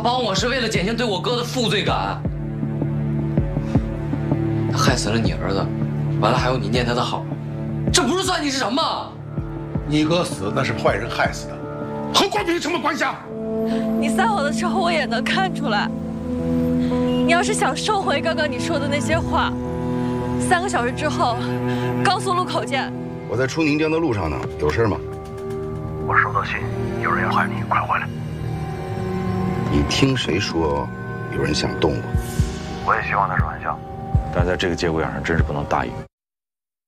帮我是为了减轻对我哥的负罪感。他害死了你儿子，完了还有你念他的好，这不是算计是什么？ 你哥死那是坏人害死的，和关平什么关系啊？ 你撒谎的时候我也能看出来。你要是想收回刚刚你说的那些话，3个小时之后，高速路口见。 我在出宁江的路上呢，有事吗？ 我收到信，有人要害你，快回来。 你听谁说有人想动我？ 我也希望那是玩笑，但是在这个节骨眼上，真是不能大意。